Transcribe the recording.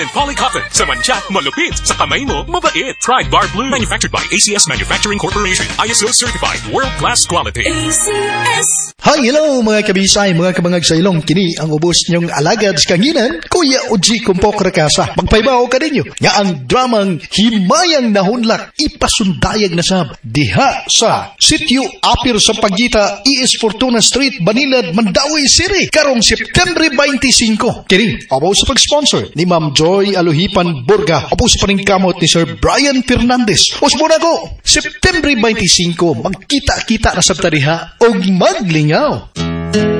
Polly Cotton. Sa mancha, malupit. Sa kamay mo, mabait. Pride Bar Blue. Manufactured by ACS Manufacturing Corporation. ISO certified. World-class quality. ACS. Hi, hello mga kabisay, mga kabangag sa ilong. Kini ang ubos niyong alagad sa kanginan, Kuya Uji Kumpok Rakasa. Magpaibaw ka ninyo nga ang dramang Himayang Nahunlak ipasundayag na sab diha sa Sitio Apir sa Pagita, E.S. Fortuna Street, Banilad, Mandawi City. Karong September 25. Kini, abo sa pag-sponsor ni Ma'am Joy Aluhipan Burga. Abo sa paningkamot ni Sir Brian Fernandez. Usmuna ko, September 25, magkita-kita na sa tariha o maglingaw.